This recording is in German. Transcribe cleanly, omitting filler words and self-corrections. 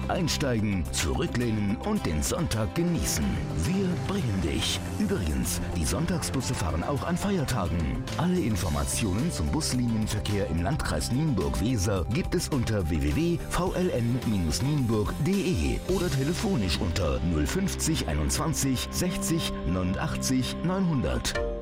Einsteigen, zurücklehnen und den Sonntag genießen. Wir bringen dich. Übrigens, die Sonntagsbusse fahren auch an Feiertagen. Alle Informationen zum Buslinienverkehr im Landkreis Nienburg-Weser gibt es unter www.vln-nienburg.de oder telefonisch unter 050 21 60 89 900.